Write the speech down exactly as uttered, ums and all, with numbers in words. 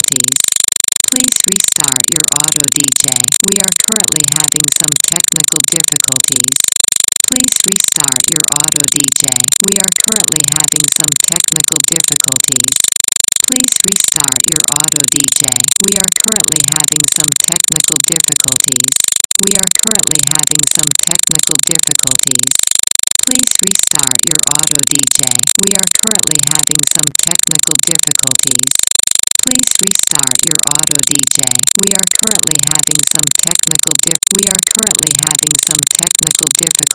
difficulties. Please restart your auto D J. We are currently having some technical difficulties. Please restart your auto D J. We are currently having some technical difficulties. Please restart your auto D J. We are currently having some technical difficulties. We are currently having some technical difficulties. Please restart your auto D J. We are currently having some technical difficulties. Please restart your auto D J. We are currently having some technical diff- We are currently having some technical difficulties.